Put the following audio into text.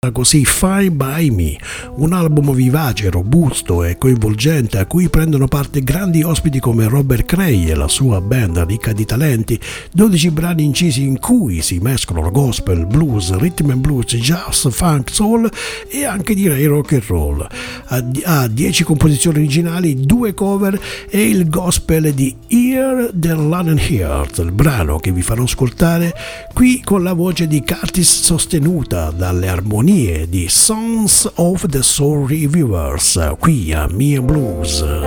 Così Fine by Me, un album vivace, robusto e coinvolgente a cui prendono parte grandi ospiti come Robert Cray e la sua band ricca di talenti, 12 brani incisi in cui si mescolano gospel, blues, rhythm and blues, jazz, funk, soul e anche direi rock and roll. Ha 10 composizioni originali, 2 cover e il gospel di Hear the London Heart, il brano che vi farò ascoltare qui con la voce di Curtis sostenuta dalle armonie di Sons of the Soul Reviewers qui a Mia Blues.